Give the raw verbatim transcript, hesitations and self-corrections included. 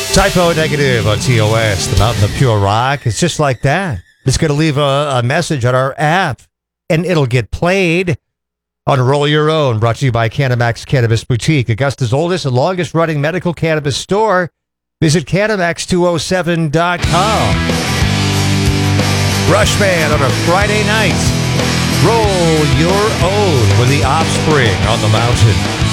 Typo Negative on T O S, the Mountain of Pure Rock. It's just like that. It's going to leave a, a message on our app, and it'll get played on Roll Your Own, brought to you by Canamax Cannabis Boutique, Augusta's oldest and longest running medical cannabis store. Visit Canamax two oh seven dot com. Rushman on a Friday night. Roll Your Own with the Offspring on the mountain.